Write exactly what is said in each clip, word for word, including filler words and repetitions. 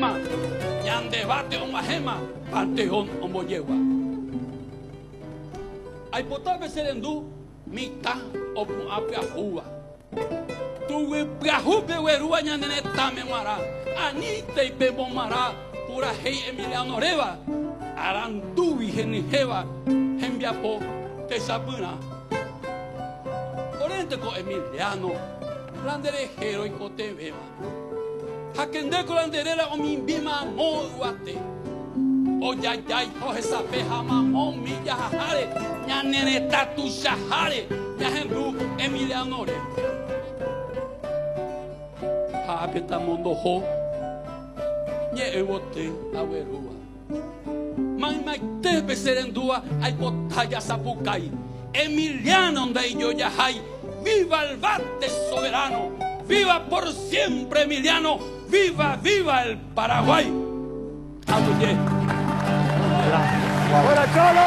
gema, yan debate o gema, panteón o moyegua. Hay potable serendu, mitad o apiajuba. Tuve piajupe huerua ñanene tame mara, anita y bebo mara, pura hei Emiliano Reva, arandubi genijeva, enviapo tesabuna. Oriente con Emiliano, landerejero y cotebeba. Jaquendeco landerera o mi bima moduate. O ya ya o esa peja mamón mi yajare, ñanene tatu shahare, ñajendu Emiliano Reva. Apeta mundo ho nye ewote awerua mai mai tebe serendua ay botalla sapucay Emiliano donde yo ya hay. Viva el bate soberano, viva por siempre Emiliano, viva viva el Paraguay. Abuye. ¡Fuera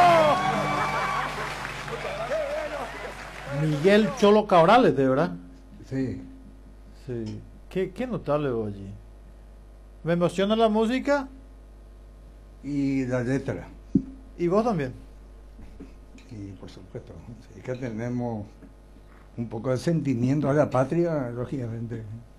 Cholo! Miguel Cholo Cabrales, ¿de verdad? Sí. Sí. Qué, qué notable allí. Me emociona la música. Y la letra. Y vos también. Y por supuesto, sí, que tenemos un poco de sentimiento a la patria, lógicamente.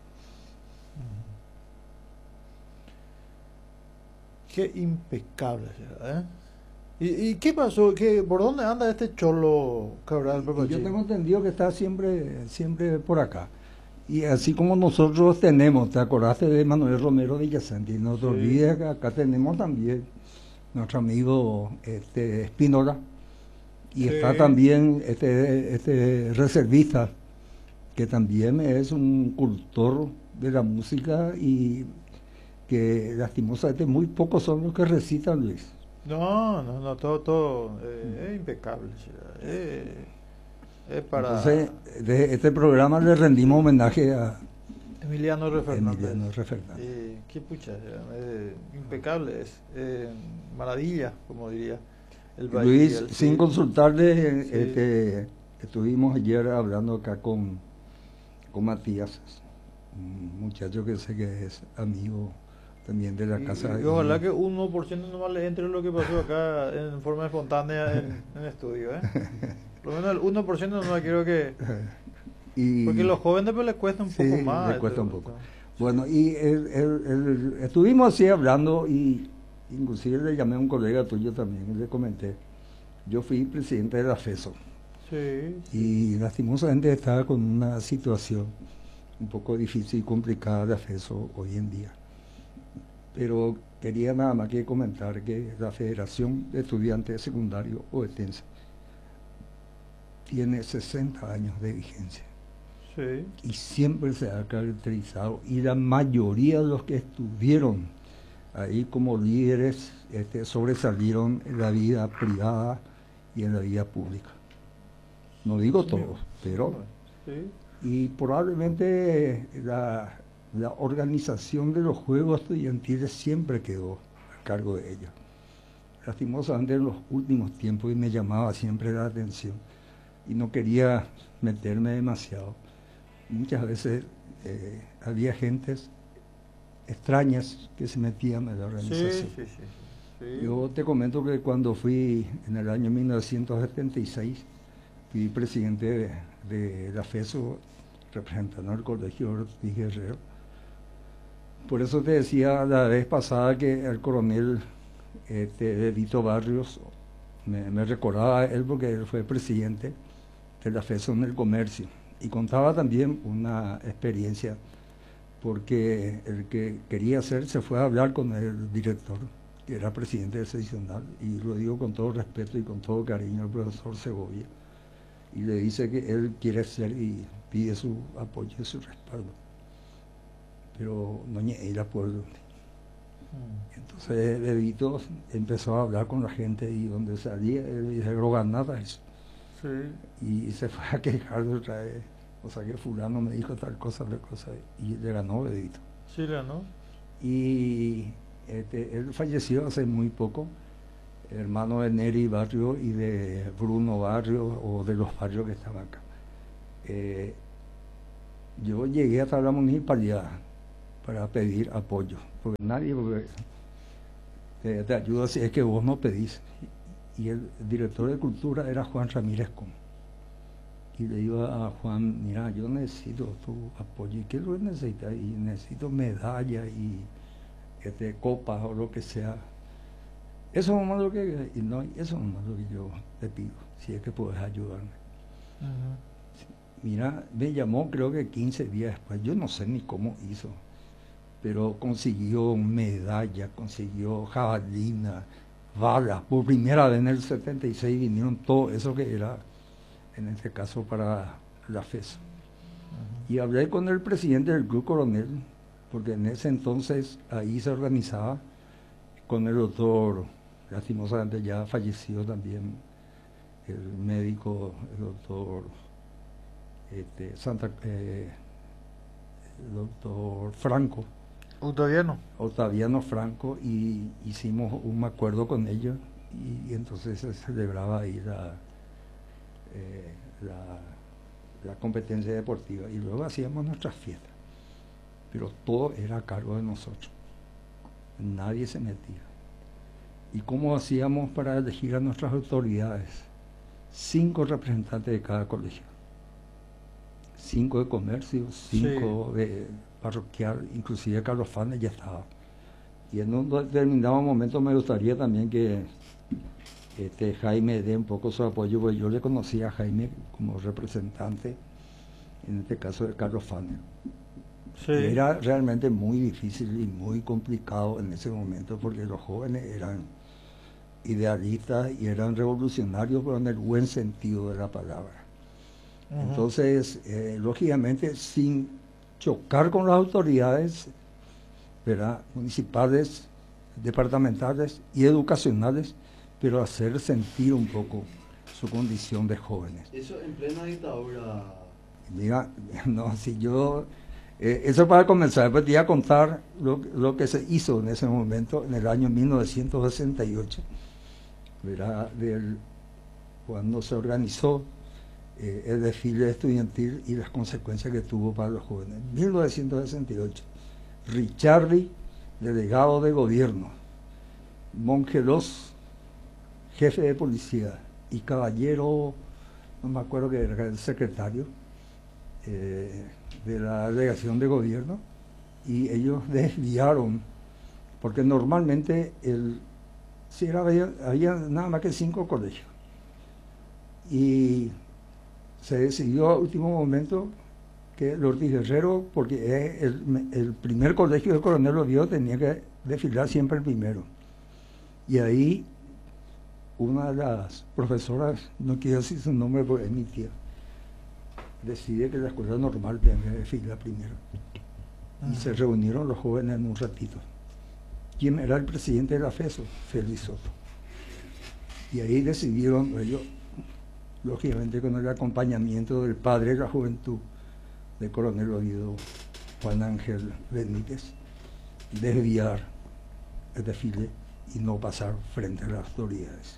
Qué impecable, ¿eh? ¿Y, y qué pasó? ¿Qué, ¿Por dónde anda este Cholo Cabral? Yo tengo entendido que está siempre, siempre por acá. Y así como nosotros tenemos, ¿te acordaste de Manuel Romero Villasanti? No te sí. olvides que acá tenemos también nuestro amigo este, Espínola. Y sí. está también este, este reservista, que también es un cultor de la música y que lastimosamente muy pocos son los que recitan, Luis. No, no, no, todo, todo eh, es impecable. Eh, es para... Entonces, de este programa le rendimos homenaje a Emiliano R. Fernández. Emiliano R. Fernández. Eh, qué pucha, eh, impecable es, eh, maravilla, como diría. El Luis, el, sin sí. consultarle, sí. este, estuvimos ayer hablando acá con, con Matías, un muchacho que sé que es amigo también de la y, casa. Y ojalá y... que uno por ciento nomás le entre lo que pasó acá en forma espontánea en, en el estudio. ¿eh? Por lo menos el uno por ciento no quiero que... Y, porque a los jóvenes pues les cuesta un sí, poco más. Les cuesta un poco. Bueno, y el, el, el, estuvimos así hablando y inclusive le llamé a un colega tuyo también y le comenté. Yo fui presidente de la FESO. Sí, sí. Y lastimosamente estaba con una situación un poco difícil y complicada de FESO hoy en día. Pero quería nada más que comentar que la Federación de Estudiantes Secundarios Ovetense tiene sesenta años de vigencia. Sí. Y siempre se ha caracterizado, y la mayoría de los que estuvieron ahí como líderes este, sobresalieron en la vida privada y en la vida pública. No digo sí, todos, pero... Sí. Y probablemente la, la organización de los juegos estudiantiles siempre quedó a cargo de ellos. Lastimosamente en los últimos tiempos, y me llamaba siempre la atención, y no quería meterme demasiado. Muchas veces eh, había gentes extrañas que se metían en la organización. Sí, sí, sí, sí. Yo te comento que cuando fui en el año mil novecientos setenta y seis, fui presidente de, de la FESO, representando al Colegio Ortiz Guerrero. Por eso te decía la vez pasada que el coronel este, Edito Barrios, me, me recordaba a él porque él fue presidente de la FESO en el comercio. Y contaba también una experiencia, porque el que quería hacer se fue a hablar con el director, que era presidente del seccional, y lo digo con todo respeto y con todo cariño al profesor Segovia, y le dice que él quiere ser y pide su apoyo y su respaldo. Pero no era pueblo. Mm. Entonces Edito empezó a hablar con la gente y donde salía, él dice, no ganaba eso. Sí. Y se fue a quejar de otra vez, o sea que fulano me dijo tal cosa, tal cosa, y le ganó Edito. Sí, le ganó. Y este, él falleció hace muy poco, hermano de Neri Barrio y de Bruno Barrio, o de los barrios que estaban acá. Eh, yo llegué hasta la municipalidad, para pedir apoyo, porque nadie te, te ayuda si es que vos no pedís. Y el director de cultura era Juan Ramírez Com. Y le digo a Juan, mira, yo necesito tu apoyo. ¿Y qué es lo que necesitas? Y necesito medalla y este, copas o lo que sea. Eso es lo que, y no, eso es lo que yo te pido, si es que puedes ayudarme. Uh-huh. Mira, me llamó creo que quince días después, yo no sé ni cómo hizo, pero consiguió medalla, consiguió jabalina, balas. Por primera vez en el setenta y seis vinieron todo eso que era, en este caso, para la FESO. Uh-huh. Y hablé con el presidente del Club Coronel, porque en ese entonces ahí se organizaba con el doctor, lastimosamente ya fallecido también, el médico, el doctor este, Santa, eh, el doctor Franco. Octaviano. Octaviano Franco, y hicimos un acuerdo con ellos, y, y entonces se celebraba ahí la, eh, la, la competencia deportiva, y luego hacíamos nuestras fiestas, pero todo era a cargo de nosotros, nadie se metía. ¿Y cómo hacíamos para elegir a nuestras autoridades? Cinco representantes de cada colegio, cinco de comercio, cinco sí. de parroquial, inclusive Carlos Fanes ya estaba. Y en un determinado momento me gustaría también que este, Jaime dé un poco su apoyo, porque yo le conocía a Jaime como representante, en este caso de Carlos Fanes. Sí. Era realmente muy difícil y muy complicado en ese momento, porque los jóvenes eran idealistas y eran revolucionarios, pero en el buen sentido de la palabra. Uh-huh. Entonces, eh, lógicamente, sin chocar con las autoridades, ¿verdad?, municipales, departamentales y educacionales, pero hacer sentir un poco su condición de jóvenes. Eso en plena dictadura. Mira, no, si yo... Eh, eso para comenzar, pues te iba a contar lo, lo que se hizo en ese momento, en el año mil novecientos sesenta y ocho, ¿verdad?, del, cuando se organizó eh, el desfile estudiantil y las consecuencias que tuvo para los jóvenes. mil novecientos sesenta y ocho, Richardi, delegado de gobierno, Mongelos, jefe de policía, y Caballero, no me acuerdo que era el secretario, eh, de la delegación de gobierno, y ellos desviaron, porque normalmente el, si era, había, había nada más que cinco colegios, y se decidió a último momento que el Ortiz Guerrero, porque es el, el primer colegio del Coronel Oviedo, tenía que desfilar siempre el primero, y ahí una de las profesoras, no quiero decir su nombre porque es mi tía, decide que la escuela normal tenga que desfilar primero. Uh-huh. Y se reunieron los jóvenes en un ratito. ¿Quién era el presidente de la FESO? Félix Soto. Y ahí decidieron ellos, lógicamente con el acompañamiento del padre de la juventud, del Coronel Oviedo, Juan Ángel Benítez, desviar el desfile y no pasar frente a las autoridades.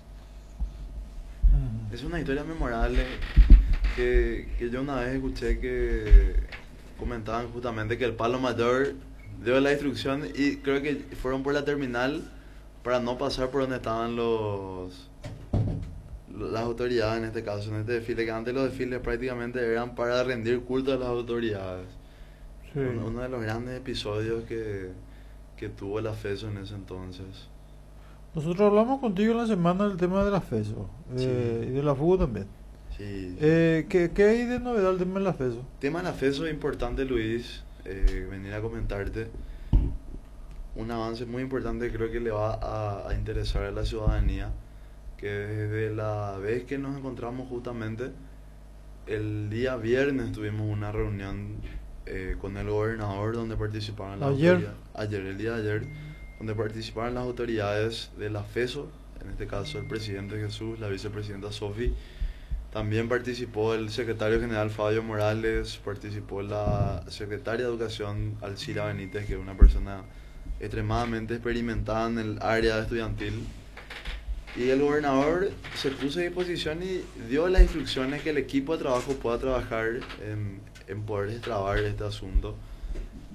Uh-huh. Es una historia memorable. Que, que yo una vez escuché que comentaban justamente que el Palo Mayor dio la instrucción, y creo que fueron por la terminal para no pasar por donde estaban los las autoridades, en este caso, en este desfile, que antes los desfiles prácticamente eran para rendir culto a las autoridades. Sí. Uno, uno de los grandes episodios que, que tuvo la FESO en ese entonces. Nosotros hablamos contigo en la semana del tema de la FESO, eh, sí. y de la FUBO también. Sí. Eh, ¿qué, ¿Qué hay de novedad el tema de la FESO? El tema de la FESO es importante, Luis, eh, venir a comentarte un avance muy importante, creo que le va a, a interesar a la ciudadanía, que desde la vez que nos encontramos justamente el día viernes tuvimos una reunión eh, con el gobernador donde participaron las ayer. autoridades, ayer, el día de ayer, donde participaron las autoridades de la FESO, en este caso el presidente Jesús, la vicepresidenta Sofi. También participó el secretario general Fabio Morales, participó la secretaria de Educación Alcira Benítez, que es una persona extremadamente experimentada en el área estudiantil. Y el gobernador se puso a disposición y dio las instrucciones que el equipo de trabajo pueda trabajar en, en poder destrabar este asunto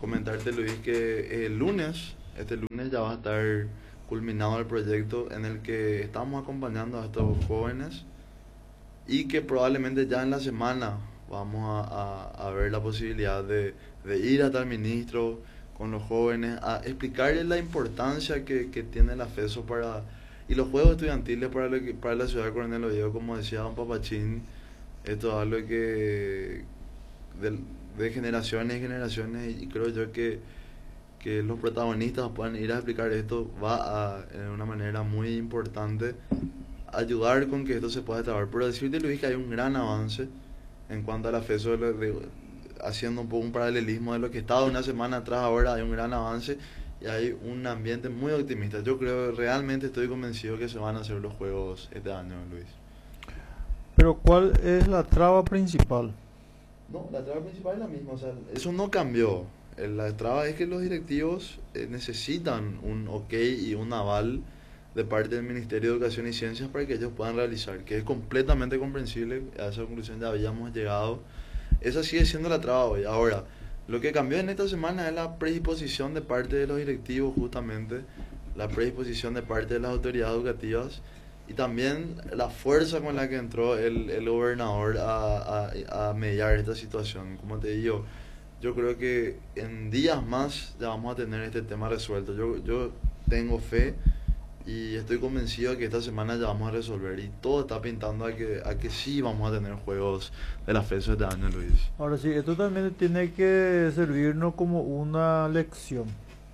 comentarte, Luis, que el lunes, este lunes ya va a estar culminado el proyecto en el que estamos acompañando a estos jóvenes y que probablemente ya en la semana vamos a, a, a ver la posibilidad de, de ir hasta el ministro con los jóvenes a explicarles la importancia que, que tiene la FESO para, y los juegos estudiantiles para, lo que, para la ciudad de Coronel Oviedo, como decía don Papachín. Esto es algo que de, de generaciones y generaciones, y creo yo que, que los protagonistas puedan ir a explicar esto va a, de una manera muy importante, ayudar con que esto se pueda trabajar. Pero decirte, Luis, que hay un gran avance en cuanto a la FESO, de, de, haciendo un poco un paralelismo de lo que estaba una semana atrás, ahora hay un gran avance y hay un ambiente muy optimista. Yo creo, realmente estoy convencido que se van a hacer los juegos este año, Luis. Pero ¿cuál es la traba principal? No, la traba principal es la misma, o sea, eso no cambió. La traba es que los directivos eh, necesitan un ok y un aval de parte del Ministerio de Educación y Ciencias para que ellos puedan realizar, que es completamente comprensible. A esa conclusión ya habíamos llegado. Esa sigue siendo la traba hoy. Ahora, lo que cambió en esta semana es la predisposición de parte de los directivos, justamente, la predisposición de parte de las autoridades educativas y también la fuerza con la que entró el, el gobernador a, a, a mediar esta situación. Como te digo, yo creo que en días más ya vamos a tener este tema resuelto. Yo, yo tengo fe y estoy convencido de que esta semana ya vamos a resolver, y todo está pintando a que, a que sí vamos a tener juegos de la FESO este año, Luis. Ahora sí, esto también tiene que servirnos como una lección.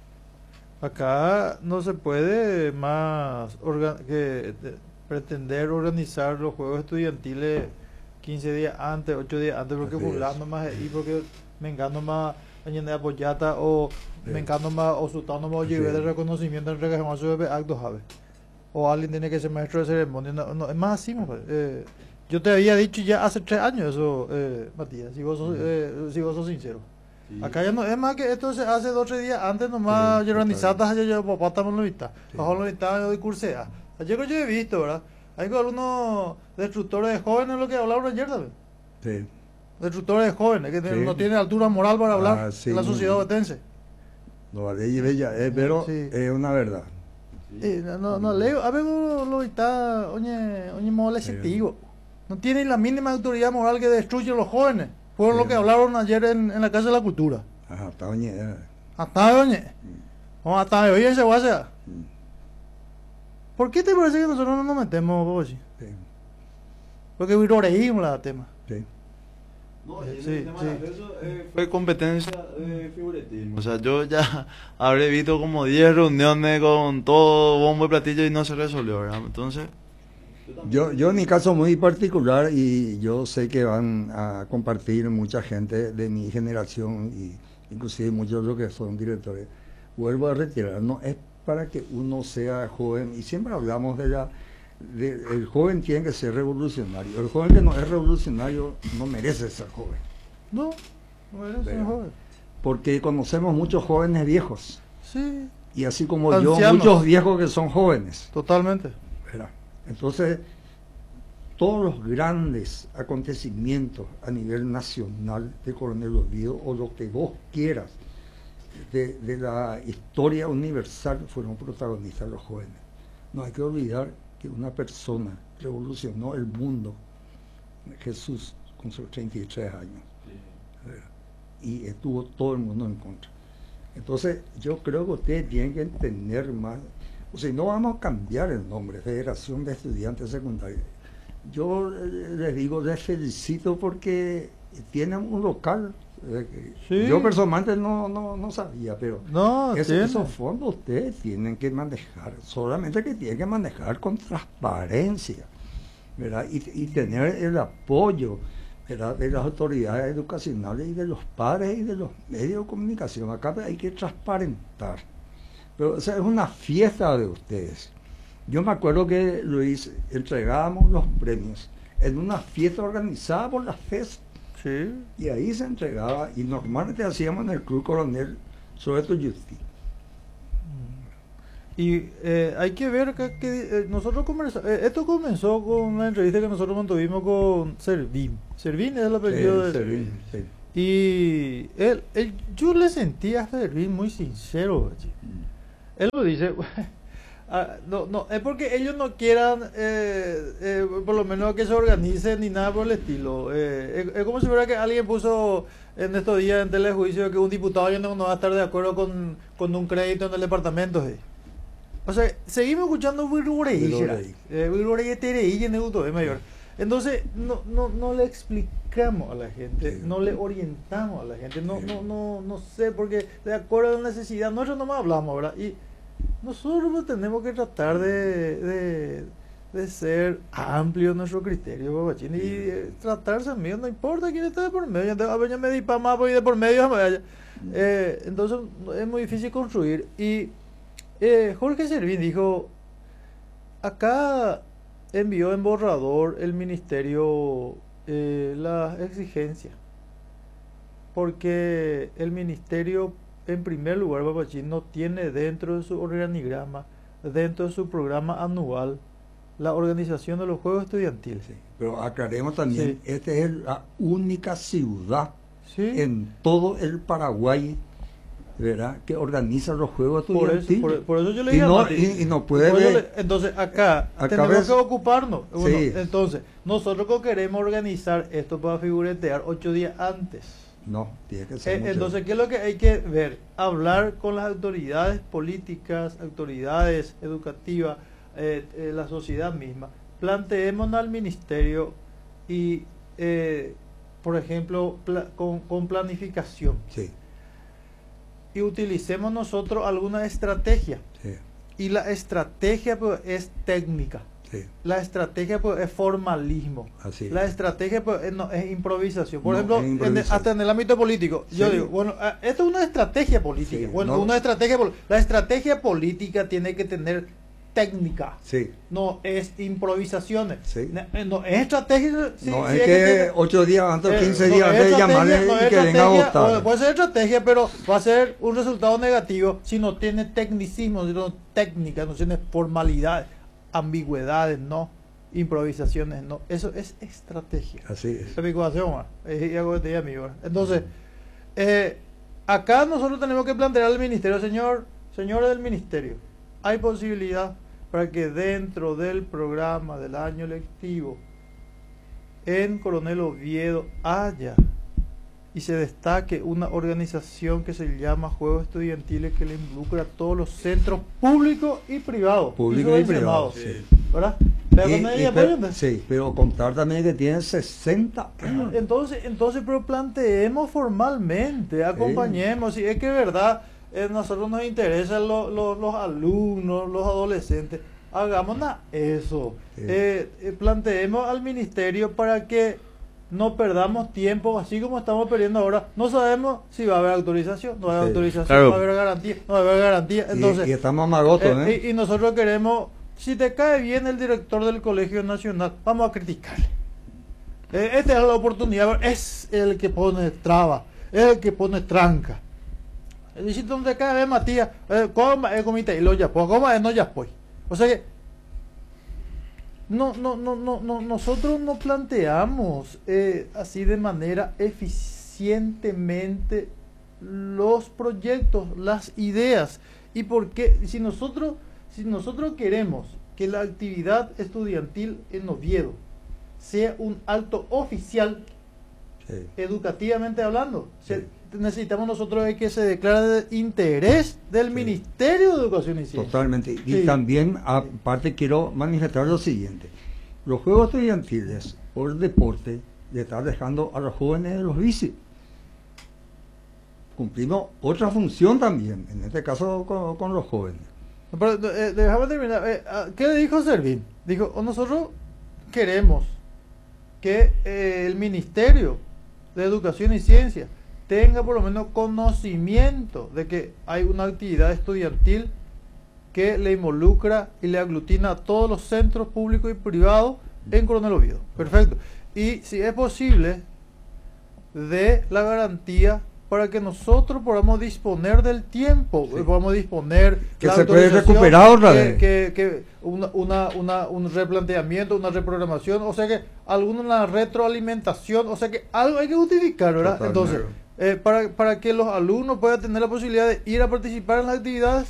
Acá no se puede más orga que de, pretender organizar los juegos estudiantiles quince días antes, ocho días antes, porque burlando más y porque mengando más añade apoyata o sí. mengando más o sultando más lleve de reconocimiento en regaño de actos ave. O alguien tiene que ser maestro de ceremonia, no, no es más así, eh, yo te había dicho ya hace tres años eso, eh, Matías, si vos sos, eh, si vos sos sincero. Sí. Acá ya no es más que esto se hace dos o tres días antes nomás, sí, organizadas allá yo papá estamos en la mitad, bajo la mitad de cursea. Ayer yo he visto, ¿verdad? Hay algunos destructores de jóvenes lo que hablaron ayer también. Sí. Destructores de jóvenes que sí. no tienen altura moral para hablar ah, sí, en la sociedad obetense. No vale, y bella, eh, pero sí. Es una verdad. Sí, no, no, no leo, a ver lo está, oye, oye, modo sectivo. No tienen la mínima autoridad moral que destruye a los jóvenes. Fueron sí. lo que hablaron ayer en, en la Casa de la Cultura. Ajá, hasta oye. Eh. Hasta oye. Vamos hasta hoy en Seguasa. ¿Por qué te parece que nosotros no nos metemos, Bochi? Sí. Porque viroreímos la tema. Sí. No, y sí, el tema sí. de eso eh, fue competencia de figuretismo. O sea, yo ya habré visto como diez reuniones con todo bombo y platillo y no se resolvió, ¿verdad? Entonces... Yo, yo en mi caso muy particular, y yo sé que van a compartir mucha gente de mi generación, y inclusive muchos de los que son directores, vuelvo a retirar, no es para que uno sea joven, y siempre hablamos de la... De, el joven tiene que ser revolucionario. El joven que no es revolucionario no merece ser joven. No, no merece ser joven. Porque conocemos muchos jóvenes viejos. Sí. Y así como Ancianos. yo, muchos viejos que son jóvenes. Totalmente. ¿Verdad? Entonces, todos los grandes acontecimientos a nivel nacional de Coronel Oviedo, o lo que vos quieras, de, de la historia universal, fueron protagonistas los jóvenes. No hay que olvidar que una persona revolucionó el mundo, Jesús, con sus treinta y tres años, sí. y estuvo todo el mundo en contra. Entonces, yo creo que ustedes tienen que entender más, o sea, no vamos a cambiar el nombre, Federación de Estudiantes Secundarios. Yo les digo, les felicito porque tienen un local. Sí. Yo personalmente no, no, no sabía, pero no, ese, esos fondos ustedes tienen que manejar, solamente que tienen que manejar con transparencia, ¿verdad? Y, y tener el apoyo, ¿verdad?, de las autoridades educacionales y de los padres y de los medios de comunicación. Acá hay que transparentar, pero o sea, es una fiesta de ustedes. Yo me acuerdo que, Luis, entregábamos los premios en una fiesta organizada por la FESO. Sí. Y ahí se entregaba, y normalmente hacíamos en el Club Coronel sobre tu justicia. Y eh, hay que ver que, que eh, nosotros comenzamos, eh, esto comenzó con una entrevista que nosotros mantuvimos con Servín. Servín es el apellido sí, de Servín, sí. Y él, él, yo le sentí a Fermín muy sincero. Che. Él lo dice, ah, no, no, es porque ellos no quieran, eh, eh, por lo menos que se organicen ni nada por el estilo. Eh, es, es como si fuera que alguien puso en estos días en telejuicio que un diputado ya no, no va a estar de acuerdo con, con un crédito en el departamento. Eh. O sea, seguimos escuchando mayor. Entonces, no, no, no le explicamos a la gente, sí. no le orientamos a la gente, no, sí. no, no, no sé, porque de acuerdo a la necesidad, nosotros no más hablamos, ¿verdad? Y nosotros tenemos que tratar de, de, de ser amplios en nuestro criterio, Babachín, y eh, tratarse amigos, no importa quién está de por medio, a ver, yo me di para más, voy de por medio, eh, entonces es muy difícil construir. Y eh, Jorge Servín dijo, acá envió en borrador el ministerio eh, la exigencia, porque el ministerio, en primer lugar, Babachín, no tiene dentro de su organigrama, dentro de su programa anual, la organización de los Juegos Estudiantiles. Sí, pero aclaremos también, sí. esta es la única ciudad sí. en todo el Paraguay, ¿verdad?, que organiza los Juegos Estudiantiles. Por eso, por, por eso yo le dije y no, a y, y no puede ver, le, entonces acá, acá tenemos ves, que ocuparnos. Bueno, sí. Entonces, nosotros queremos organizar esto para figuretear ocho días antes. No, tiene que ser. Eh, entonces, ¿qué es lo que hay que ver? Hablar con las autoridades políticas, autoridades educativas, eh, eh, la sociedad misma. Planteémonos al ministerio y, eh, por ejemplo, pla con, con planificación. Sí. Y utilicemos nosotros alguna estrategia. Sí. Y la estrategia pues, es técnica. Sí. La estrategia pues, es formalismo. Así la es. estrategia pues, es, no, es improvisación. Por no, ejemplo, en el, hasta en el ámbito político. Sí. Yo digo, bueno, esto es una estrategia política. Sí. Bueno, no. una estrategia, la estrategia política tiene que tener técnica. Sí. No es improvisaciones. Sí. No, no es estrategia. Sí, no sí es es que, que ocho días antes, eh, quince no días antes de llamarle no y que venga a votar. Puede ser estrategia, pero va a ser un resultado negativo si no tiene tecnicismo, si no técnica, no tiene formalidades, ambigüedades, no, improvisaciones, no. Eso es estrategia. Así es. Entonces, eh, acá nosotros tenemos que plantear al ministerio, señor, señores del ministerio, hay posibilidad para que dentro del programa del año lectivo en Coronel Oviedo haya y se destaque una organización que se llama Juegos Estudiantiles, que le involucra a todos los centros públicos y privados. Públicos y, y privados, sí. ¿Verdad? Pero, y, y, pero, sí, pero contar también que tienen sesenta años. Entonces, entonces, pero planteemos formalmente, acompañemos, sí. Si es que es verdad, eh, nosotros nos interesan lo, lo, los alumnos, los adolescentes, hagámonos eso. Sí. Eh, eh, planteemos al ministerio para que no perdamos tiempo, así como estamos perdiendo ahora. No sabemos si va a haber autorización, no va a haber sí. autorización, claro. va a haber garantía, no va a haber garantía. Entonces, y, y estamos amagotos, eh, ¿eh? y, y nosotros queremos, si te cae bien el director del Colegio Nacional, vamos a criticarle. Eh, esta es la oportunidad, es el que pone traba, es el que pone tranca. El sitio donde cae bien Matías, ¿cómo es comité? Y lo ya, pues, ¿cómo es? No ya, pues. O sea que no, no, no, no, no, nosotros no planteamos eh, así de manera eficientemente los proyectos, las ideas. Y porque si nosotros, si nosotros queremos que la actividad estudiantil en Oviedo sea un acto oficial, sí. educativamente hablando, sí. se, necesitamos nosotros de que se declare de interés del sí. Ministerio de Educación y Ciencia. Totalmente. Y sí. también, aparte, quiero manifestar lo siguiente. Los Juegos Estudiantiles, por el deporte, le están dejando a los jóvenes de los bicis. Cumplimos otra función también, en este caso con, con los jóvenes. Pero, eh, déjame terminar. Eh, ¿Qué le dijo Servín? Dijo, nosotros queremos que eh, el Ministerio de Educación y Ciencia tenga por lo menos conocimiento de que hay una actividad estudiantil que le involucra y le aglutina a todos los centros públicos y privados en Coronel Oviedo. Perfecto. Y si es posible, de la garantía para que nosotros podamos disponer del tiempo, Sí. podamos disponer Que la se puede autorización, recuperar otra que, vez. que, que una, una, una, un replanteamiento, una reprogramación, o sea que alguna retroalimentación, o sea que algo hay que justificar, ¿verdad? Totalmente. Entonces, eh, para, para que los alumnos puedan tener la posibilidad de ir a participar en las actividades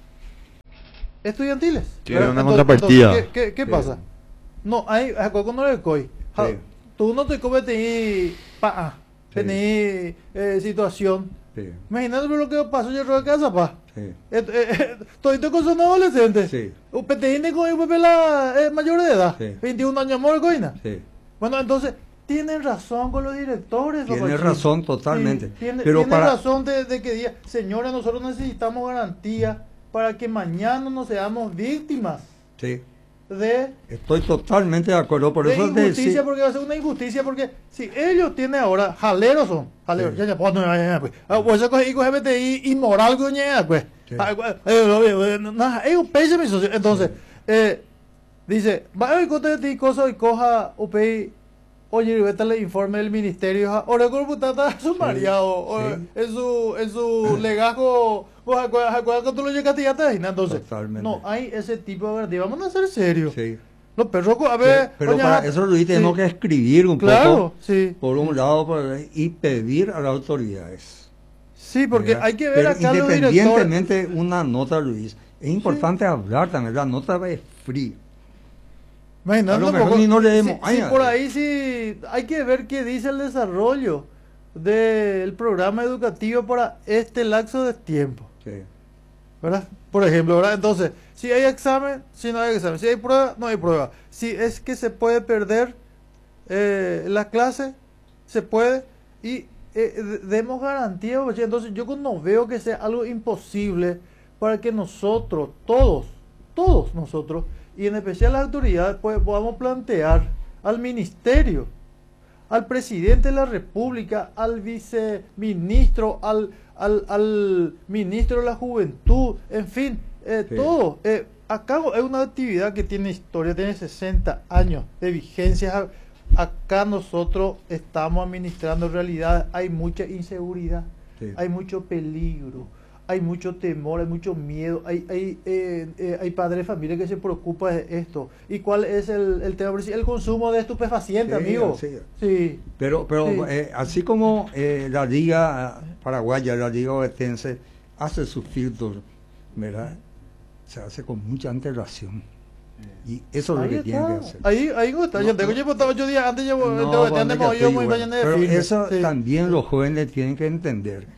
estudiantiles. Tiene ¿verdad? una Entonces- contrapartida. entonces, ¿qué, qué, qué Sí. pasa? No, hay, ¿acuerdo no le coy? Sí. Tú no te comes ahí, pa, Sí. tenés eh, situación. Sí, Imagínate lo que pasó yo en casa, pa. sí, Eh, eh, Todito con son adolescentes. Sí. Un peteíne con un bebé la, eh, mayor de edad. Sí. veintiún años more coina. sí. Bueno, entonces, tienen razón con los directores. Tiene papachín. razón totalmente. Sí, tiene Pero tiene para- razón de, de que diga, señora, nosotros necesitamos garantía para que mañana no seamos víctimas Sí, de, estoy totalmente de acuerdo. Por de eso te injusticia, decía- porque va a ser una injusticia, porque si ellos tienen ahora, jaleros son, jaleros, Sí. ya, ya, pues, no, ya, ya, pues, ah, pues, eso coge- coge L G B T I inmoral, coña, pues. Sí. Ah, pues, eh, no, eh, eh, no, es un peixe, mi socio. Entonces, eh, dice, va a contar de ti cosas y coja, U P I, oye, vete al informe del ministerio, ja, ahora con está sumariado, o, sí. en su, en su legajo, pues, acuerdas acuerdas que tú lo llegaste y ya te imaginas. Entonces, Totalmente. no hay ese tipo de garantía, vamos a ser serios. Sí. Los perros, a ver, Sí, pero doña para Jata, eso, Luis, tenemos sí, que escribir un claro, poco, sí. por un lado, por- y pedir a las autoridades. Sí, porque ¿verdad? hay que ver Pero acá los directores. independientemente una nota, Luis, es importante hablar también, la nota es free. Imagínate A lo un mejor poco, ni no leemos. sí, Ay, sí, ay. por ahí sí hay que ver qué dice el desarrollo del programa educativo para este lapso de tiempo, Sí, ¿verdad? Por ejemplo, ¿verdad? Entonces, si hay examen, si no hay examen, si hay prueba, no hay prueba. Si es que se puede perder eh, la clase, se puede, y eh, de- demos garantía. Oye, entonces yo no veo que sea algo imposible para que nosotros, todos, todos nosotros, y en especial las autoridades, pues, podamos plantear al ministerio, al presidente de la República, al viceministro, al, al, al ministro de la Juventud, en fin, eh, Sí. todo. Eh, acá es una actividad que tiene historia, tiene sesenta años de vigencia. Acá nosotros estamos administrando realidades, hay mucha inseguridad, Sí. hay mucho peligro, hay mucho temor, hay mucho miedo, hay, hay, eh, eh, hay padres de familia que se preocupan de esto. ¿Y cuál es el, el tema? El consumo de estupefacientes, Sí, amigo. sí. Sí. Pero, pero Sí. eh, así como eh, la liga paraguaya, la liga ovetense, hace sus filtros, ¿verdad? Se hace con mucha antelación. Y eso es lo Ahí que tienen que está. hacer. Ahí, ahí no está. No, yo tengo, no. yo estaba ocho días antes, yo, No, yo, bueno, yo, ya yo, estoy muy igual. mañana de Pero firme. eso Sí. también los jóvenes tienen que entender,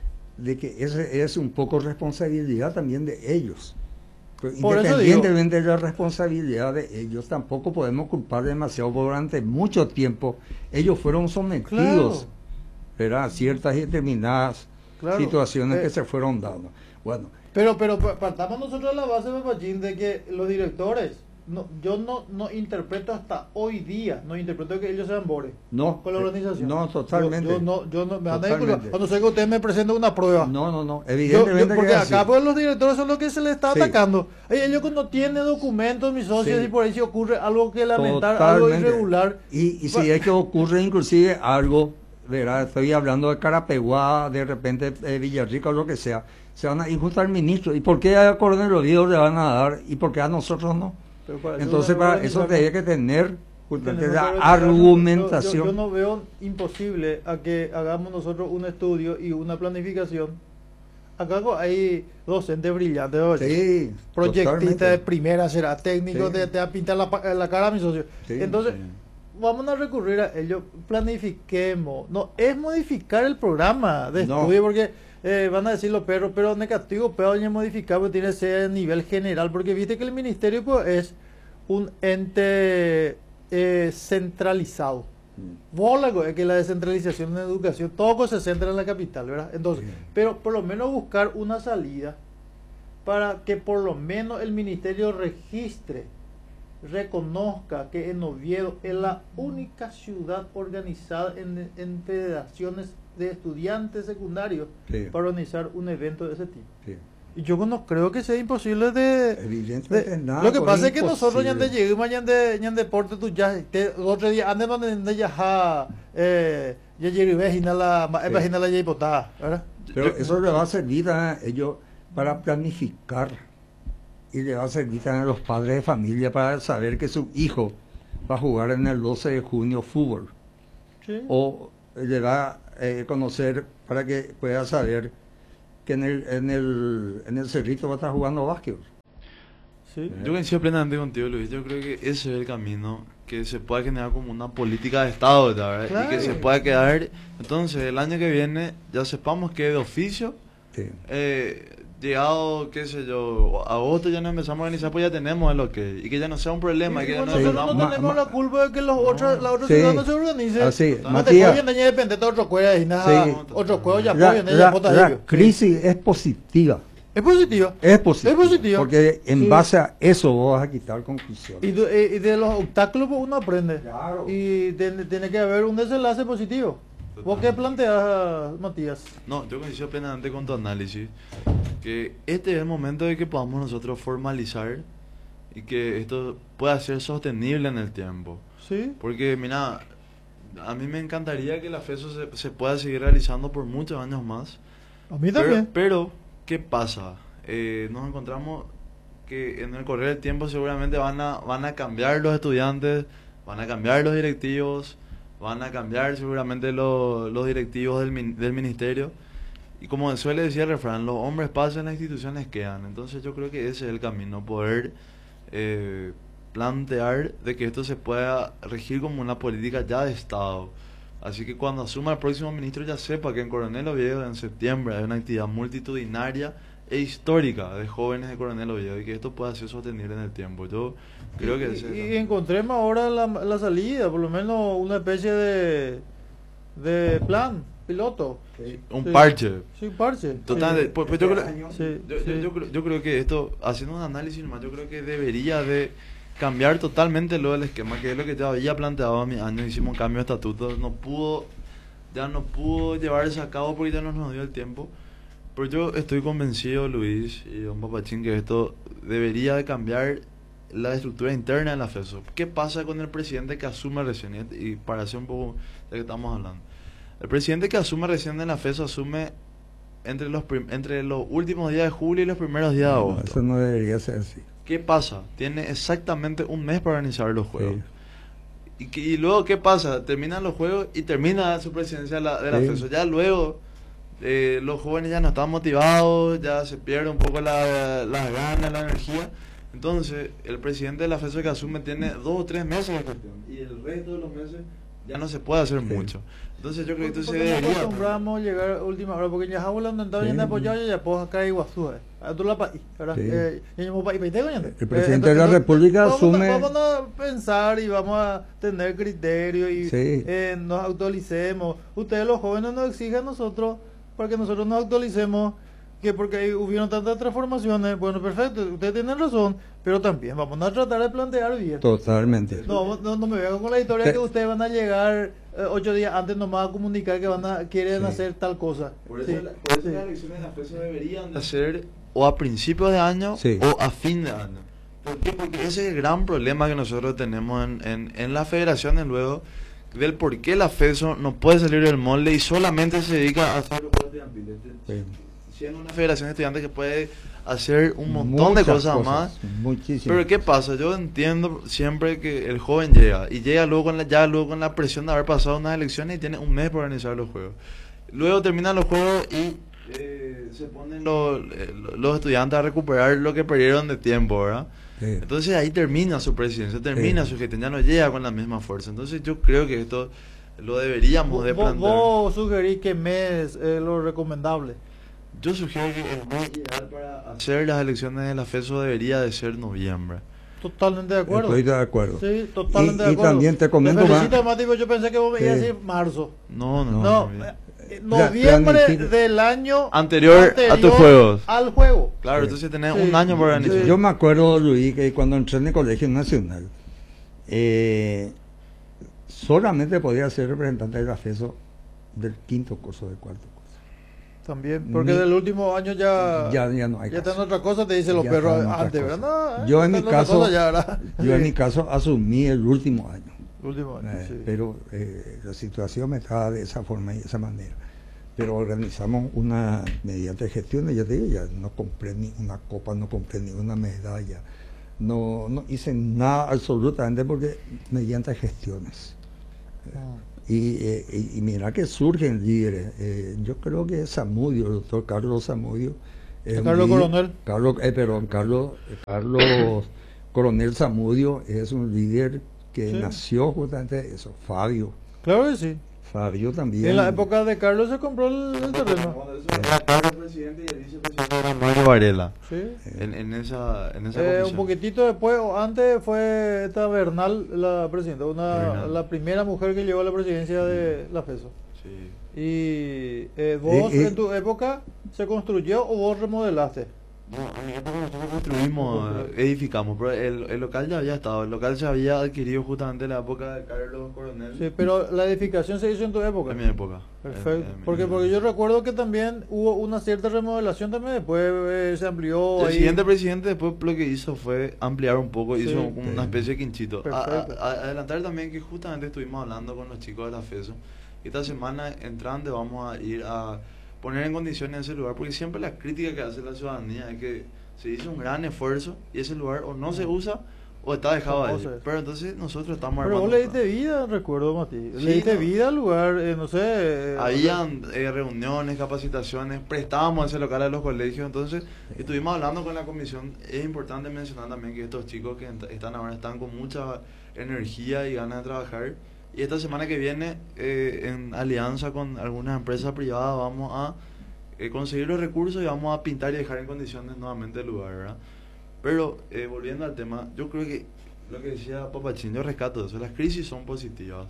de que ese es un poco responsabilidad también de ellos. Pero Por eso independientemente de la responsabilidad de ellos, tampoco podemos culpar demasiado, porque durante mucho tiempo ellos fueron sometidos, ¿verdad?, a ciertas y determinadas Claro. situaciones Eh. que se fueron dando. Bueno, Pero, pero pa- partamos nosotros de la base, papachín, de que los directores, no, yo no, no interpreto hasta hoy día, no interpreto que ellos sean bores no, con la eh, organización. no, totalmente. Yo, yo no, yo no, me van a Totalmente. disculpar. A no ser que usted me presente una prueba. No, no, no, Yo- yo- evidentemente porque que es acá así. pues, los directores son los que se les está Sí. atacando. Ey, ellos no tienen documentos, mis socios, Sí. y por ahí si ocurre algo que lamentar, algo Totalmente. irregular. Y, y Va- si es que ocurre inclusive algo, ¿verdad? Estoy hablando de Carapeguá, de repente eh, Villarrica o lo que sea, se van a ir justo al ministro. ¿Y por qué a Coronel Oviedo le van a dar y por qué a nosotros no? Pero para eso Entonces, no para organizamos- eso tiene que tener justamente tenemos la que organizarnos. argumentación. Yo, yo- yo no veo imposible a que hagamos nosotros un estudio y una planificación. Acá hay docentes brillantes, ¿no? Sí, proyectistas totalmente. de primera, será técnico, Sí. te, te va a pintar la, pa- la cara a mi socio. Sí, Entonces, sí. vamos a recurrir a ello, planifiquemos. No, es modificar el programa de No. estudio, porque eh, van a decir los perros, pero negativo, pero hay que modificar, porque tiene que ser a nivel general, porque viste que el ministerio pues, es un ente eh, centralizado. Mm. Bólago es que la descentralización en educación, todo se centra en la capital, ¿verdad? Entonces, Sí. pero por lo menos buscar una salida para que por lo menos el ministerio registre, reconozca que en Oviedo es la única ciudad organizada en, en federaciones de estudiantes secundarios Sí. para organizar un evento de ese tipo. Sí. Y yo no creo que sea imposible de... Evidentemente de- nada, lo que pues, pasa es que nosotros ya imposible. de lleguemos ya de ya de deporte tú ya te, otro día antes donde de ya ja, eh, ya Jerry Vejina la Vejina la hipotada, ¿verdad? Pero eso le va a servir a ellos para planificar y le va a servir también a los padres de familia para saber que su hijo va a jugar en el doce de junio fútbol. Sí. O le va a eh, conocer para que pueda saber que en el, en el, en el Cerrito va a estar jugando básquet. Sí. Yo coincido plenamente contigo, Luis. Yo creo que ese es el camino, que se pueda generar como una política de Estado, ¿verdad? Claro. Y que se pueda quedar. Entonces, el año que viene ya sepamos que de oficio, Sí. eh, llegado, qué sé yo, agosto ya nos empezamos a organizar, pues ya tenemos el ok. Y que ya no sea un problema. Y, Y que y ya bueno, no nosotros Sí. no Ma- tenemos ma- la culpa de que los otros, la otra Sí. ciudad no se organice. Así, No te Matías. pueden dañar depende de otro cueva y nada, Sí. otro cueva ya La, apoyan, la- ella vota la ellos. crisis es positiva. Es positiva. Es positiva. Es positiva. Porque en Sí. base a eso vos vas a quitar conclusiones. Y de, y de los obstáculos pues, uno aprende. Claro. Y tiene, tiene que haber un desenlace positivo. ¿Vos qué planteas, Matías? No, yo coincido plenamente con tu análisis, que este es el momento de que podamos nosotros formalizar y que esto pueda ser sostenible en el tiempo. Sí. Porque, mira, a mí me encantaría que la FESO se, se pueda seguir realizando por muchos años más. A mí Pero, también. pero ¿qué pasa? Eh, nos encontramos que en el correr del tiempo seguramente van a, van a cambiar los estudiantes, van a cambiar los directivos, van a cambiar seguramente los, los directivos del, min- del ministerio. Y como suele decir el refrán, los hombres pasan, las instituciones quedan. Entonces yo creo que ese es el camino, poder eh, plantear de que esto se pueda regir como una política ya de Estado. Así que cuando asuma el próximo ministro ya sepa que en Coronel Oviedo en septiembre hay una actividad multitudinaria e histórica de jóvenes de Coronel Oviedo y que esto pueda ser sostenible en el tiempo. Yo creo que y, ese es y el- encontremos ahora la, la salida, por lo menos una especie de, de plan piloto. un Sí. parche. Sí, un parche. Totalmente. Sí. Pues, pues yo, creo, Sí, yo, yo- sí. yo creo, yo creo que esto, haciendo un análisis más, yo creo que debería de cambiar totalmente lo del esquema, que es lo que ya había planteado a mi año, hicimos un cambio de estatuto, no pudo, ya no pudo llevarse a cabo porque ya no nos dio el tiempo. Pero yo estoy convencido, Luis y don Papachín, que esto debería de cambiar la estructura interna de la FESO. ¿Qué pasa con el presidente que asume recién? Y y para hacer un poco de que estamos hablando. El presidente que asume recién en la FESO asume entre los prim- entre los últimos días de julio y los primeros días de No, agosto. eso no debería ser así. ¿Qué pasa? Tiene exactamente un mes para organizar los juegos. Sí. Y, que- y luego, ¿qué pasa? Terminan los juegos y termina su presidencia de la, de la Sí. FESO. Ya luego, eh, los jóvenes ya no están motivados, ya se pierde un poco la- las ganas, la energía. Entonces, el presidente de la FESO que asume tiene dos o tres meses de gestión. Y el resto de los meses ya no se puede hacer Sí. mucho. Entonces, yo creo que esto se Porque nos debería... acostumbramos a llegar a última hora, porque ya hablando no estaba Sí. yendo apoyado y ya puedo acá Iguazú, eh. A tu la país, ¿verdad? Sí. Eh, y yo, país, país, tengo, ¿entendés? El presidente Eh, de la entonces, República vamos a- asume- Vamos a pensar y vamos a tener criterio y Sí. eh, nos actualicemos. Ustedes los jóvenes nos exigen a nosotros para que nosotros nos actualicemos, que porque ahí hubieron tantas transformaciones. Bueno, perfecto, ustedes tienen razón, pero también vamos a tratar de plantear bien. Totalmente. No, no, no me vengan con la historia Te- que ustedes van a llegar eh, ocho días antes nomás a comunicar que van a quieren Sí. hacer tal cosa. Por eso, Sí, la- por eso sí. las elecciones de la FESO deberían de hacer o a principios de año Sí. o a fin de año. ¿Por qué? Porque ese es el gran problema que nosotros tenemos en, en, en las federaciones luego, del por qué la FESO no puede salir del molde y solamente se dedica a hacer los juegos estudiantiles. Sí. Siendo una federación de estudiantes que puede hacer un montón Muchas de cosas, más. Muchísimas. Pero ¿qué pasa? Yo entiendo siempre que el joven llega y llega luego con la, ya luego con la presión de haber pasado unas elecciones y tiene un mes para organizar los juegos. Luego terminan los juegos y eh, se ponen los, eh, los estudiantes a recuperar lo que perdieron de tiempo, ¿verdad? Sí. Entonces ahí termina su presidencia, termina Sí. su gestión, ya no llega con la misma fuerza. Entonces yo creo que esto lo deberíamos de Vos, plantear. vos sugerís que mes es lo recomendable. Yo sugiero que el mes ideal para hacer las elecciones de la FESO debería de ser noviembre. Totalmente de acuerdo. Estoy de acuerdo. Sí, totalmente Y- de y acuerdo. también te comento, felicito, va- Mati, porque yo pensé que vos me Sí. ibas a decir marzo. No, no, No. No, noviembre. eh, Pla- noviembre planifica- del año Anterior a tus juegos. Al juego. Claro, Sí. entonces tenés Sí. un año para organizar. Yo, yo me acuerdo, Luis, que cuando entré en el Colegio Nacional, eh, solamente podía ser representante de la FESO del quinto curso, del cuarto curso. También, porque Mi- del último año ya, Ya, ya no hay ya está en caso. otra cosa, te dicen los Ya perros está en otra antes, cosa. ¿verdad? No, eh, Yo en está mi otra caso, cosa ya, ¿verdad? yo en Sí. mi caso asumí el último año. Último año, Eh, sí. Pero eh, la situación estaba de esa forma y de esa manera. Pero organizamos una, mediante gestiones, ya te digo, ya no compré ni una copa, no compré ni una medalla, no, no hice nada absolutamente porque mediante gestiones. Ah. Y, eh, y, y mira que surgen líderes. Eh, yo creo que Zamudio, el doctor Carlos Zamudio. es un Carlos líder- Coronel. Carlos, eh, perdón, Carlos, Carlos Coronel Zamudio es un líder que Sí. nació justamente de eso. Fabio, Claro que sí. Fabio también. En la época de Carlos se compró el, el terreno. Cuando eso era Carlos presidente y el vicepresidente era Mario Varela. Sí. En, en esa, en esa Eh, un comisión. poquitito después, o antes fue esta Bernal la presidenta, una, Bernal. la primera mujer que llegó a la presidencia de la FESO. Sí. Y eh, vos Eh, eh. en tu época se construyó o vos remodelaste. No, en mi época nosotros construimos, eh, edificamos, pero el, el local ya había estado, el local se había adquirido justamente en la época de Carlos Coronel. Sí, pero la edificación se hizo en tu época. En mi época. Perfecto. En- en mi- Porque, porque yo recuerdo que también hubo una cierta remodelación también, después eh, se amplió El ahí. siguiente presidente después lo que hizo fue ampliar un poco, Sí. hizo como una Sí. especie de quinchito. A- Perfecto. a- a- adelantar también que justamente estuvimos hablando con los chicos de la FESO. Esta semana entrante vamos a ir a poner en condiciones ese lugar, porque siempre la crítica que hace la ciudadanía es que se hizo un gran esfuerzo y ese lugar o no se usa o está dejado ahí. Famoso es. Pero entonces nosotros estamos Pero vos armando le un diste plan. vida, recuerdo, Mati. Sí, le diste no. vida al lugar, eh, no sé. eh, Habían eh, reuniones, capacitaciones, prestábamos ese local a los colegios, entonces estuvimos hablando con la comisión. Es importante mencionar también que estos chicos que ent- están ahora están con mucha energía y ganas de trabajar. Y esta semana que viene, eh, en alianza con algunas empresas privadas, vamos a eh, conseguir los recursos y vamos a pintar y dejar en condiciones nuevamente el lugar, ¿verdad? Pero eh, volviendo al tema, yo creo que lo que decía Papachín, yo rescato eso, las crisis son positivas.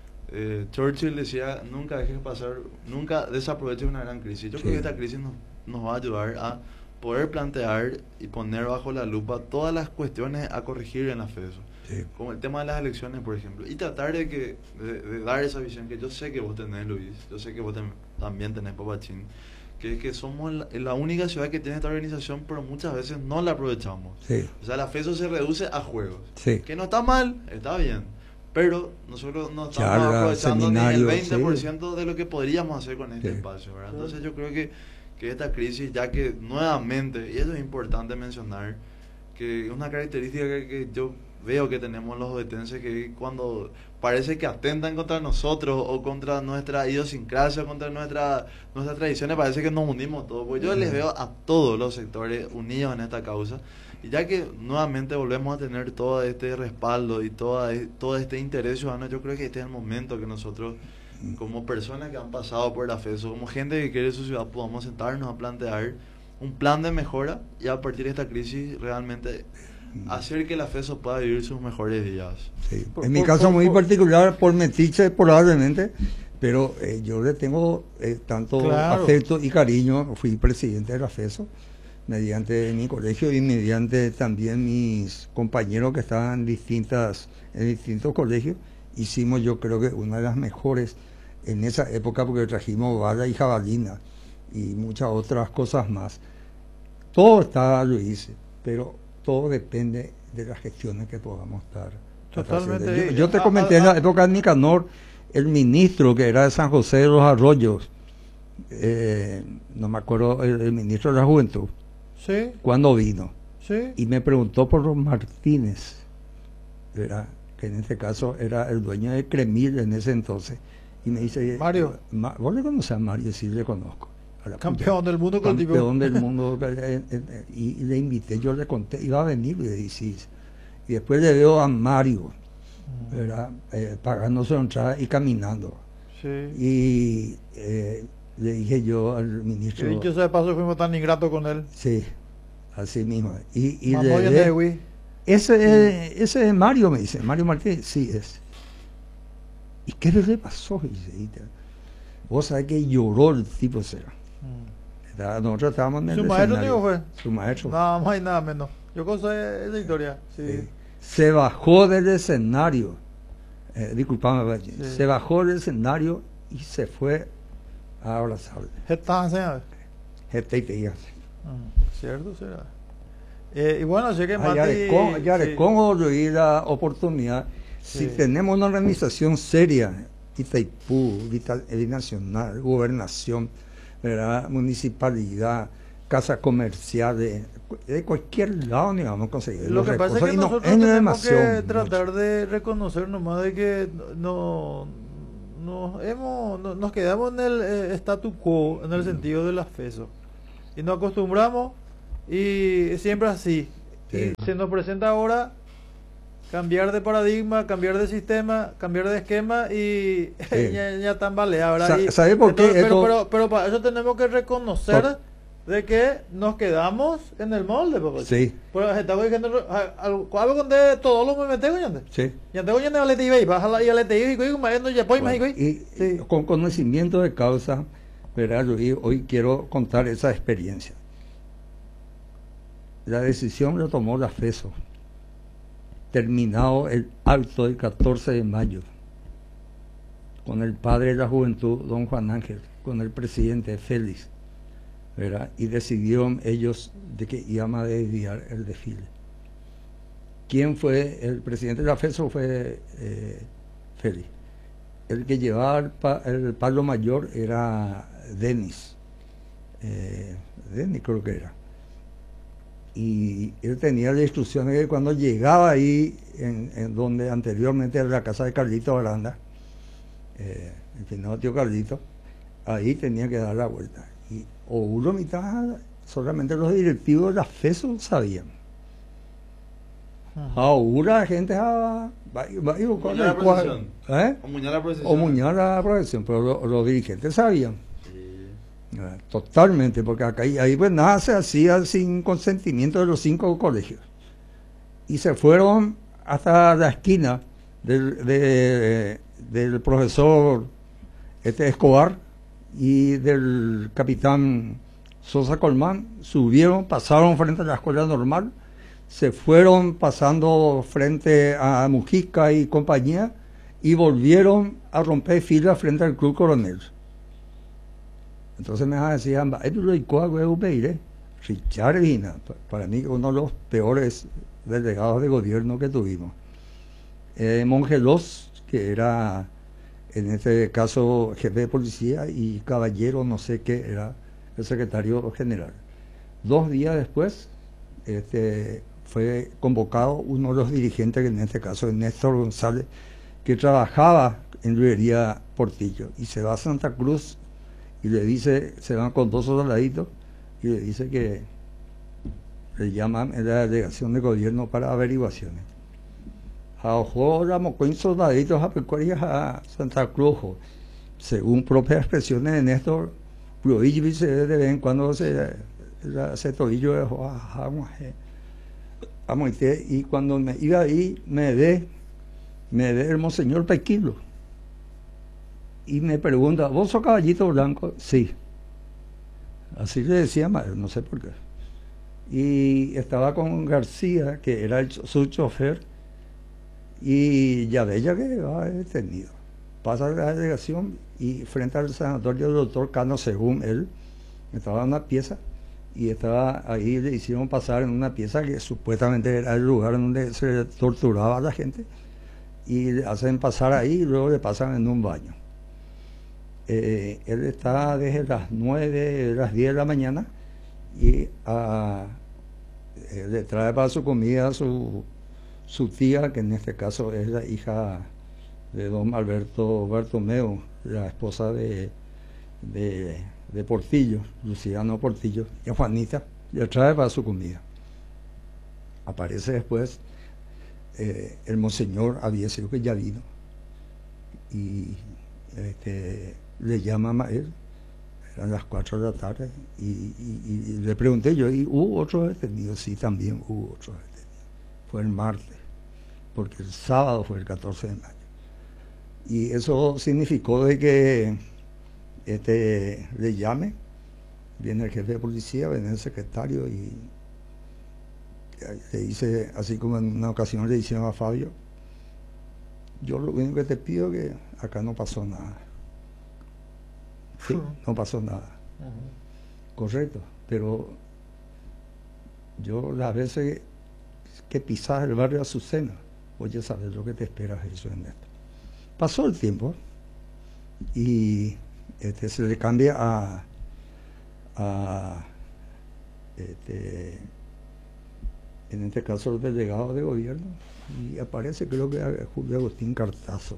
Eh, Churchill decía, nunca dejes pasar, nunca desaproveches una gran crisis. Yo Sí. creo que esta crisis nos, nos va a ayudar a poder plantear y poner bajo la lupa todas las cuestiones a corregir en la FESO. Sí. Como el tema de las elecciones, por ejemplo. Y tratar de, que, de, de dar esa visión que yo sé que vos tenés, Luis, yo sé que vos ten- también tenés, Papachín, que es que somos la, la única ciudad que tiene esta organización, pero muchas veces no la aprovechamos. Sí. O sea, la FESO se reduce a juegos. Sí. Que no está mal, está bien. Pero nosotros no estamos Charlas, aprovechando ni el seminarios, veinte por ciento de lo que podríamos hacer con este Sí. espacio, ¿verdad? Entonces yo creo que, que esta crisis, ya que nuevamente, y eso es importante mencionar, que es una característica que, que yo veo que tenemos los ovetenses, que cuando parece que atentan contra nosotros o contra nuestra idiosincrasia, contra nuestra, nuestras tradiciones, parece que nos unimos todos. Pues yo les veo a todos los sectores unidos en esta causa. Y ya que nuevamente volvemos a tener todo este respaldo y toda, todo este interés ciudadano, yo creo que este es el momento que nosotros, como personas que han pasado por la FESO, como gente que quiere su ciudad, podamos sentarnos a plantear un plan de mejora y a partir de esta crisis realmente hacer que la FESO pueda vivir sus mejores días. Sí. Por- En mi por- caso por- muy por- particular, por metiche probablemente, pero eh, yo le tengo eh, tanto Claro. afecto y cariño. Fui presidente de la FESO mediante mi colegio y mediante también mis compañeros que estaban en, distintas, en distintos colegios. Hicimos yo creo que una de las mejores en esa época porque trajimos bala y jabalina y muchas otras cosas más. Todo está, lo hice, pero todo depende de las gestiones que podamos estar. Totalmente. haciendo. Yo, yo te Ah, comenté ah, en la ah. época de Nicanor, el ministro que era de San José de los Arroyos, eh, no me acuerdo, el, el ministro de la Juventud, Sí, cuando vino, sí. y me preguntó por los Martínez, ¿verdad? Que en este caso era el dueño de Cremil en ese entonces, y me dice, Mario. Ma- ¿vos le conoces a Mario? Sí, le conozco. A la Campeón puta. del mundo con tipo. Campeón del mundo, eh, eh, eh, y, y le invité, yo le conté, iba a venir, y le dije, sí. Y después le veo a Mario, ¿verdad? Eh, pagando su entrada y caminando. Sí. Y eh, le dije yo al Que ministro, dicho sea de paso, fuimos tan ingratos con él. sí, así mismo. Y, y Mamó le y ve- Newi. ese, eh, ese es Mario, me dice, Mario Martínez, sí es. ¿Y qué le pasó? Dice, y te- vos sabés que lloró el tipo ese. Mm. ¿Verdad? Nosotros estábamos en el ¿Su maestro, escenario. digo, fue? Su maestro. Nada más y nada menos. Yo conozco esa historia. Sí. Sí. Se bajó del escenario, eh, disculpame, Valle, Sí. se bajó del escenario y se fue a abrazarle. Estás enseñando. Gente y te diga, Mm, Cierto, será. Eh, y bueno, sé que a Mati. Yarecón, sí. Yarecón hoy la oportunidad Si Sí. tenemos una organización seria, Itaipú, Vita- Binacional, Gobernación, ¿verdad? Municipalidad, casas comerciales, de cualquier lado ni vamos a conseguir Lo los que pasa es recursos, que y no nosotros es tenemos demasiado que tratar mucho. de reconocer nomás de que no, no hemos, no- nos quedamos en el eh, statu quo, en el sentido del afeso. Y nos acostumbramos y siempre así. Sí. Y se nos presenta ahora cambiar de paradigma, cambiar de sistema, cambiar de esquema y Sí. ya, ya están baleadas, ¿verdad? Sa- Y ¿sabe por qué entonces, pero, esto- pero, pero para eso tenemos que reconocer Por- de que nos quedamos en el molde, papá. Sí. Pero estaba diciendo algo con de todo lo me meteo ya. Sí. Ya tengo ya le te iba y baja la y le te iba y como no ya pues más Bueno, y y sí. con conocimiento de causa, ¿verdad? Yo hoy, hoy quiero contar esa experiencia. La decisión la tomó la FESO, terminado el acto del catorce de mayo, con el padre de la juventud, don Juan Ángel, con el presidente Félix, ¿verdad? Y decidieron ellos de que iban a desviar el desfile. ¿Quién fue el presidente de la FESO? Fue eh, Félix. El que llevaba el, pa, el palo mayor era Denis. Eh, Denis creo que era. Y él tenía la instrucción de que cuando llegaba ahí, en, en donde anteriormente era la casa de Carlito Aranda, eh, el finado tío Carlito, ahí tenía que dar la vuelta. Y o uno mitad, solamente los directivos de la FESO sabían. Ahora la gente va, va, va a buscar Muñar la el cuadro. procesión. ¿Eh? O muñar la procesión. O muñar la procesión, pero lo- los dirigentes sabían. Sí. Eh, Totalmente, porque acá ahí, ahí pues nada se hacía sin consentimiento de los cinco colegios. Y se fueron hasta la esquina del, de- del profesor este Escobar y del capitán Sosa Colmán, subieron, pasaron frente a la escuela normal, se fueron pasando frente a Mujica y compañía y volvieron a romper filas frente al Club Coronel. Entonces me decían, Richard Vina, para mí uno de los peores delegados de gobierno que tuvimos. Eh, Mongelos, que era en este caso jefe de policía, y Caballero, no sé qué, era el secretario general. Dos días después este, fue convocado uno de los dirigentes, que en este caso es Néstor González, que trabajaba en librería Portillo, y se va a Santa Cruz y le dice, se van con dos soldaditos y le dice que le llaman en la delegación de gobierno para averiguaciones. A ojo la mocoin soldaditos a pecuarias a Santa Cruz, según propias expresiones de Néstor, se de vez en cuando se se tobillo de y cuando me iba ahí me ve me ve el monseñor Pequilo y me pregunta, ¿vos sos Caballito Blanco? Sí. Así le decía, no sé por qué. Y estaba con García, que era el, su chofer, y ya ve ya que va detenido. Pasa la delegación y frente al sanatorio del doctor Cano, según él, estaba en una pieza y estaba ahí, le hicieron pasar en una pieza que supuestamente era el lugar donde se torturaba a la gente, y le hacen pasar ahí y luego le pasan en un baño. Eh, él está desde las nueve, las diez de la mañana y a, eh, le trae para su comida su, su tía, que en este caso es la hija de don Alberto Bartomeu, la esposa de, de, de Portillo, Luciano Portillo, y a Juanita, le trae para su comida. Aparece después eh, el monseñor, había sido que ya vino, y este, le llama a él, eran las cuatro de la tarde, y, y, y le pregunté yo, ¿y hubo otros detenidos? Sí, también hubo otros detenidos. Fue el martes, porque el sábado fue el catorce de mayo. Y eso significó de que este, le llame, viene el jefe de policía, viene el secretario, y le dice, así como en una ocasión le hicieron a Fabio, yo lo único que te pido es que acá no pasó nada. Sí, no pasó nada. Uh-huh. Correcto, pero yo las veces que pisaba el barrio de Azucena, vos ya sabes lo que te espera Jesús en esto. Pasó el tiempo y este, se le cambia a, a este, en este caso el delegado de gobierno, y aparece creo que Julio Agustín Cartazo,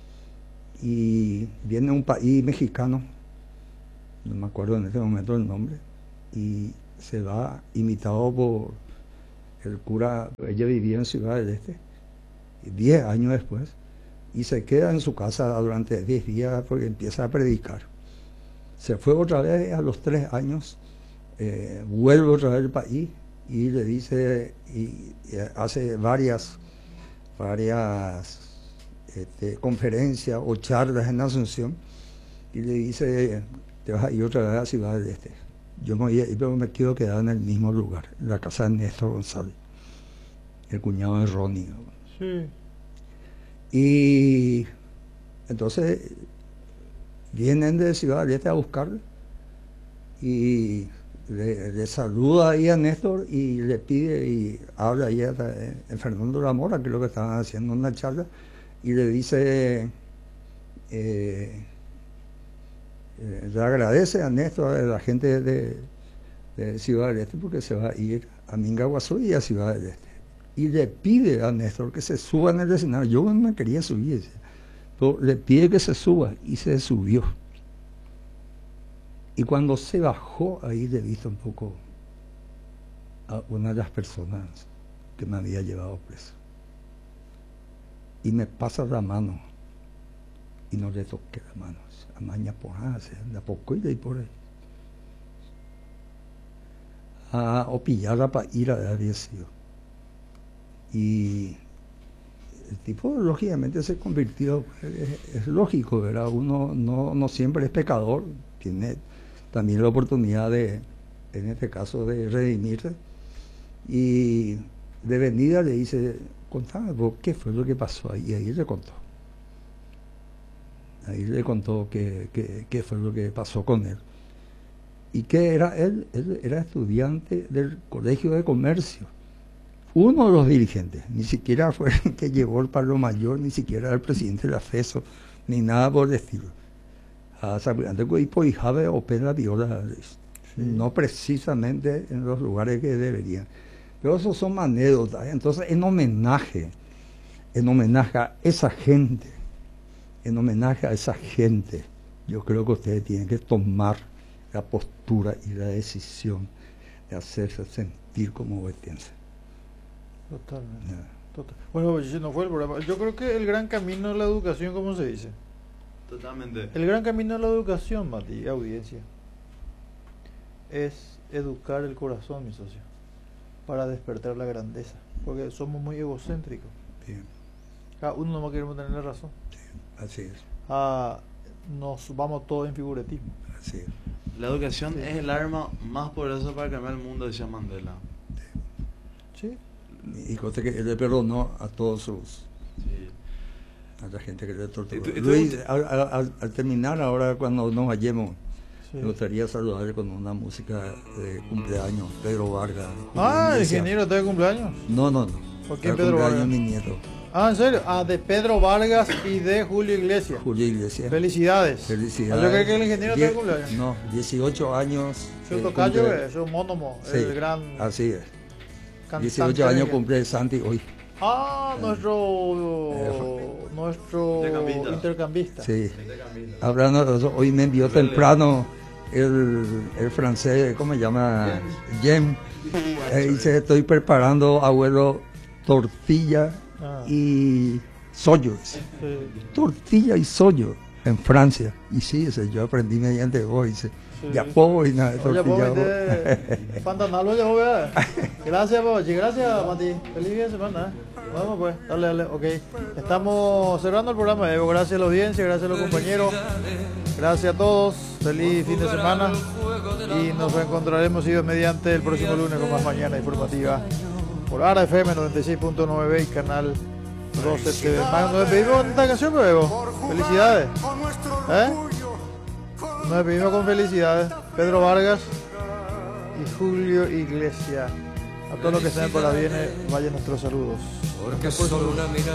y viene un país mexicano, no me acuerdo en este momento el nombre, y se va invitado por el cura. Ella vivía en Ciudad del Este, diez años después, y se queda en su casa durante diez días porque empieza a predicar. Se fue otra vez a los tres años, eh, vuelve otra vez al país y le dice, y, y hace varias, varias este, conferencias o charlas en Asunción, y le dice, te vas a ir otra vez a Ciudad del Este. Yo me voy a ir, pero me quiero quedar en el mismo lugar, en la casa de Néstor González, el cuñado de Ronnie. Sí. Y entonces vienen de Ciudad del Este a buscarle y le, le saluda ahí a Néstor y le pide, y habla ahí a, a Fernando Lamora, que es lo que estaban haciendo una charla, y le dice, eh, eh, le agradece a Néstor, a la gente de, de Ciudad del Este, porque se va a ir a Mingaguazú y a Ciudad del Este. Y le pide a Néstor que se suba en el escenario. Yo no me quería subir, pero le pide que se suba y se subió. Y cuando se bajó, ahí le he visto un poco a una de las personas que me había llevado preso. Y me pasa la mano y no le toqué la mano. Amaña por hace, la poco y de por ahí. A o pillarla para ir a había sido. Y el tipo lógicamente se convirtió, es, es lógico, ¿verdad? Uno no, no siempre es pecador, tiene también la oportunidad de, en este caso, de redimirse. Y de venida le dice, contame vos qué fue lo que pasó ahí, y ahí le contó. Ahí le contó qué, qué, qué fue lo que pasó con él. Y que era él, él era estudiante del Colegio de Comercio. Uno de los dirigentes, ni siquiera fue el que llevó el palo mayor, ni siquiera el presidente de la FESO, ni nada por el estilo. No precisamente en los lugares que deberían. Pero eso son anécdotas. Entonces, en homenaje, en homenaje a esa gente, en homenaje a esa gente, yo creo que ustedes tienen que tomar la postura y la decisión de hacerse sentir como obetense. Totalmente. Yeah. Total. Bueno, si no fue el programa. Yo creo que el gran camino de la educación, ¿cómo se dice? Totalmente. El gran camino de la educación, Mati, audiencia, es educar el corazón, mi socio, para despertar la grandeza. Porque somos muy egocéntricos. Bien. Cada uno no queremos tener la razón. Sí, así es. Ah, nos vamos todos en figuratismo. Así es. La educación Sí. es el arma más poderosa para cambiar el mundo, decía Mandela. Sí. Y cosa que él le perdonó a todos sus, Sí. a la gente que le torturó. Y tú- y tú- Luis, al, al- al terminar ahora, cuando nos vayamos, Sí. me gustaría saludarle con una música de cumpleaños, Pedro Vargas. Julio Ah, el Iglesias. ingeniero está de cumpleaños. No, no, no. ¿Por quién, Está Pedro cumpleaños Vargas? mi nieto, Ah, ¿en serio? Ah, de Pedro Vargas y de Julio Iglesias. Julio Iglesias. Felicidades. Felicidades. Yo creo que el ingeniero está de Die- cumpleaños. No, dieciocho años. Su eh, tocayo cumple- es un mónomo, Sí, el gran así es. cantante. dieciocho años de- cumple Santi hoy. Ah, nuestro nuestro Intercambista. intercambista. Sí. Hablando de eso, hoy me envió temprano el, el francés, ¿cómo se llama? Jem. Eh, dice, estoy preparando, abuelo, tortilla Ah. y sollo. Sí. Tortilla y sollo en Francia. Y sí, ese, yo aprendí mediante vos, dice. Sí. Ya puedo y nada de Oye, tortilla. pues, meter Pantanal, oye, joven. Gracias, Pochi. Gracias, Mati. Feliz fin de semana. ¿eh? Vamos, pues. Dale, dale. Ok. Estamos cerrando el programa, Evo. Gracias a la audiencia, gracias a los compañeros. Gracias a todos. Feliz fin de semana. Y nos reencontraremos, si Dios mediante, el próximo lunes con más mañana informativa por Ara F M noventa y seis punto nueve y canal doce T V. Más, nos despedimos con esta canción, pues, Evo. Felicidades. ¿Eh? Nos despedimos con felicidades. Pedro Vargas y Julio Iglesias. A todos los que estén por la viene, vayan nuestros saludos. Porque solo una mirada